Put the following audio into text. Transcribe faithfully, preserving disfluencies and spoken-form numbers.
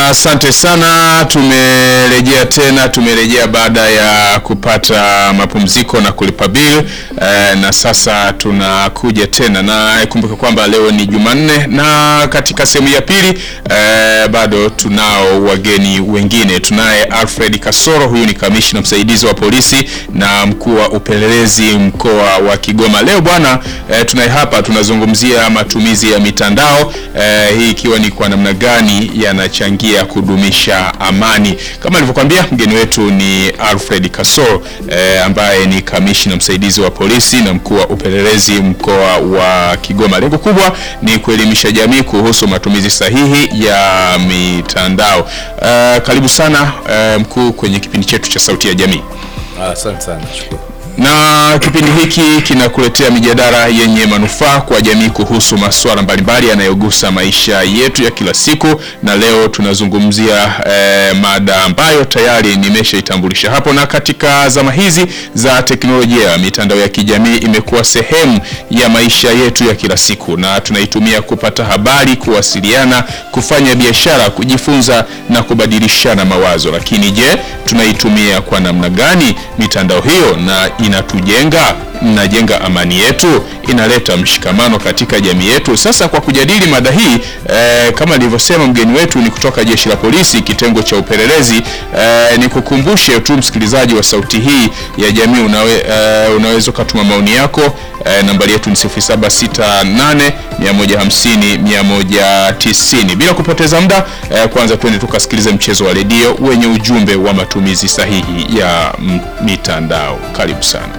Asante sana, tumerejea tena, tumerejea baada ya kupata mapumziko na kulipa bill e, na sasa tunakuja tena, na kumbuka kwamba leo ni Jumanne, na katika sehemu ya pili e, bado tunao wageni wengine. Tunaye Alfred Kasoro, huyu ni kamishna msaidizi wa polisi na mkuu wa upelelezi mkoa wa Kigoma. Leo bwana e, tunaye hapa, tunazungumzia matumizi ya mitandao e, hii ikiwa ni kwa namna gani yanachangia kudumisha amani. Kama nilivyokuambia, mgeni wetu ni Alfred Kasoro e, ambaye ni kamishna msaidizi wa polisi na mkuu wa upelelezi mkoa wa Kigoma. Lengo kubwa ni kuelimisha jamii kuhusu matumizi sahihi ya mitandao. E, karibu sana e, mkuu kwenye kipindi chetu cha Sauti ya Jamii. Asante sana, nashukuru. Na kipindi hiki kinakuletea mijadala yenye manufaa kwa jamii kuhusu masuala mbalimbali yanayogusa maisha yetu ya kila siku, na leo tunazungumzia eh, mada ambayo tayari nimeshaitambulisha hapo. Na katika zama hizi za teknolojia, mitandao ya kijamii imekuwa sehemu ya maisha yetu ya kila siku, na tunaitumia kupata habari, kuwasiliana, kufanya biashara, kujifunza na kubadilishana mawazo. Lakini je, tunaitumia kwa namna gani mitandao hiyo, na inatujenga, inajenga amani yetu, inaleta mshikamano katika jamii yetu? Sasa kwa kujadili mada hii e, kama nilivyosema, mgeni wetu ni kutoka Jeshi la Polisi, kitengo cha upelelezi. E, nikukumbushe tu msikilizaji wa Sauti hii ya Jamii, unawe, e, unaweza kutuma maoni yako. E, nambari yetu ni sifuri saba sita nane mia moja hamsini mia moja tisini. Bila kupoteza muda, e, kwanza twende tukasikilize mchezo wa redio wenye ujumbe wa matumizi sahihi ya mitandao. Karibu sana.